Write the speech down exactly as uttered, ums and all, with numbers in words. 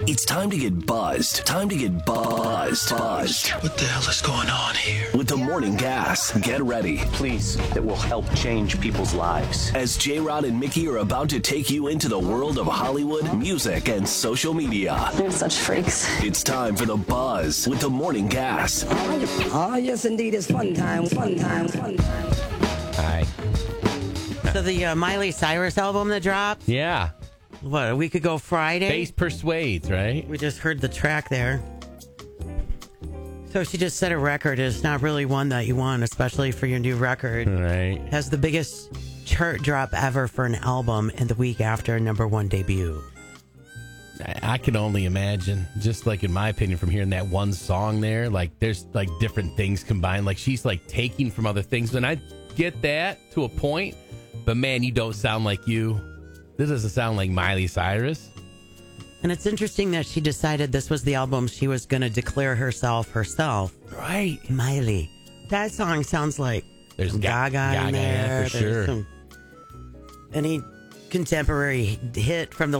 It's time to get buzzed. Time to get buzzed. Buzzed. What the hell is going on here? With the Morning Gas. Get ready. Please, that will help change people's lives. As J-Rod and Mickey are about to take you into the world of Hollywood, music, and social media. They're such freaks. It's time for the buzz with the Morning Gas. Oh, yes, indeed. It's fun time, fun time, fun time. Hi. So the uh, Miley Cyrus album that dropped, Yeah. what, a week ago Friday? Face Persuades, right? We just heard the track there. So she just set a record. It's not really one that you want, especially for your new record. Right. Has the biggest chart drop ever for an album in the week after a number one debut. I, I can only imagine, just like in my opinion, from hearing that one song there, like there's like different things combined. Like she's like taking from other things. And I get that to a point, but man, you don't sound like you. This doesn't sound like Miley Cyrus. And it's interesting that she decided this was the album she was going to declare herself herself. Right. Miley. That song sounds like There's some Ga- Gaga, in Gaga, yeah, there. for There's sure. some- any contemporary hit from the